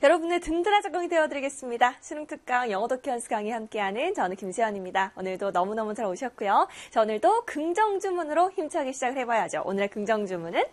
여러분의 든든한 적응이 되어드리겠습니다. 수능 특강 영어 독해 연습 강의 함께하는 저는 김세연입니다. 오늘도 너무너무 잘 오셨고요. 자, 오늘도 긍정주문으로 힘차게 시작을 해봐야죠. 오늘의 긍정주문은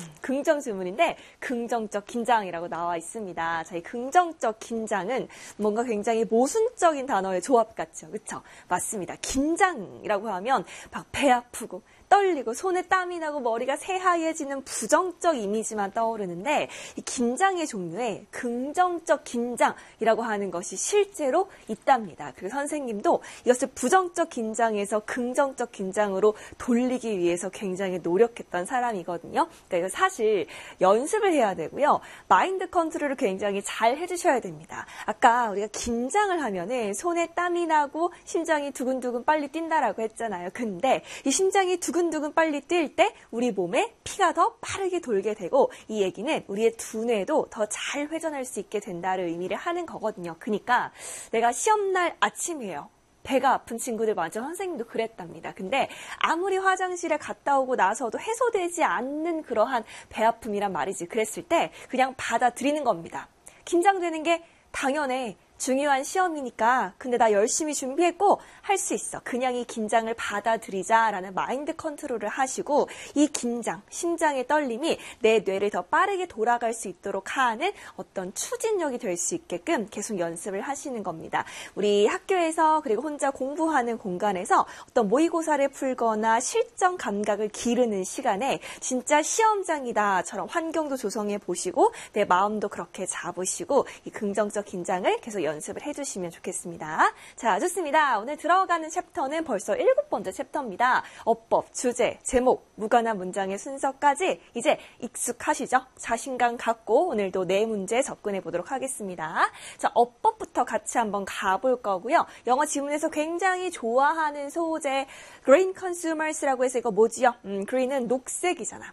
긍정주문인데 긍정적 긴장이라고 나와 있습니다. 자, 이 긍정적 긴장은 뭔가 굉장히 모순적인 단어의 조합 같죠. 그렇죠? 맞습니다. 긴장이라고 하면 막 배 아프고 떨리고 손에 땀이 나고 머리가 새하얘지는 부정적 이미지만 떠오르는데 이 긴장의 종류에 긍정적 긴장이라고 하는 것이 실제로 있답니다. 그리고 선생님도 이것을 부정적 긴장에서 긍정적 긴장으로 돌리기 위해서 굉장히 노력했던 사람이거든요. 그러니까 이거 사실 연습을 해야 되고요. 마인드 컨트롤을 굉장히 잘 해주셔야 됩니다. 아까 우리가 긴장을 하면은 손에 땀이 나고 심장이 두근두근 빨리 뛴다라고 했잖아요. 근데 이 심장이 두근두근 빨리 뛸 때 우리 몸에 피가 더 빠르게 돌게 되고 이 얘기는 우리의 두뇌도 더 잘 회전할 수 있게 된다는 의미를 하는 거거든요. 그러니까 내가 시험날 아침이에요. 배가 아픈 친구들 많죠. 선생님도 그랬답니다. 근데 아무리 화장실에 갔다 오고 나서도 해소되지 않는 그러한 배 아픔이란 말이지. 그랬을 때 그냥 받아들이는 겁니다. 긴장되는 게 당연해. 중요한 시험이니까 근데 나 열심히 준비했고 할 수 있어. 그냥 이 긴장을 받아들이자라는 마인드 컨트롤을 하시고 이 긴장, 심장의 떨림이 내 뇌를 더 빠르게 돌아갈 수 있도록 하는 어떤 추진력이 될 수 있게끔 계속 연습을 하시는 겁니다. 우리 학교에서 그리고 혼자 공부하는 공간에서 어떤 모의고사를 풀거나 실전 감각을 기르는 시간에 진짜 시험장이다처럼 환경도 조성해 보시고 내 마음도 그렇게 잡으시고 이 긍정적 긴장을 계속 연습을 해주시면 좋겠습니다. 자, 좋습니다. 오늘 들어가는 챕터는 벌써 7번째 챕터입니다. 어법, 주제, 제목, 무관한 문장의 순서까지 이제 익숙하시죠? 자신감 갖고 오늘도 4문제 접근해 보도록 하겠습니다. 자, 어법부터 같이 한번 가볼 거고요. 영어 지문에서 굉장히 좋아하는 소재 Green Consumers라고 해서 이거 뭐지요? Green은 녹색이잖아.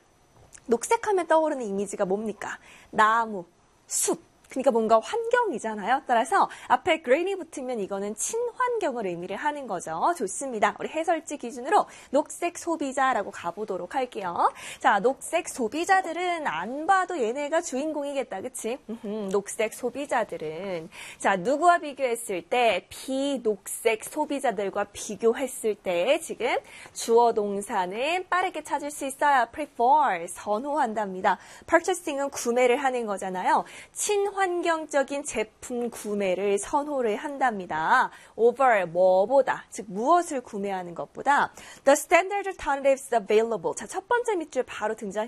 녹색하면 떠오르는 이미지가 뭡니까? 나무, 숲. 그러니까 뭔가 환경이잖아요. 따라서 앞에 green이 붙으면 이거는 친환경을 의미를 하는 거죠. 좋습니다. 우리 해설지 기준으로 녹색 소비자라고 가보도록 할게요. 자, 녹색 소비자들은 안 봐도 얘네가 주인공이겠다. 그치? 녹색 소비자들은 자, 누구와 비교했을 때 비녹색 소비자들과 비교했을 때 지금 주어 동사는 빠르게 찾을 수 있어요. prefer, 선호한답니다. purchasing은 구매를 하는 거잖아요. 환경적인 제품 구매를 선호를 한답니다. over, 뭐보다, 즉 무엇을 구매하는 것보다 the standard alternatives available. 자, 첫 번째 밑줄 바로 등장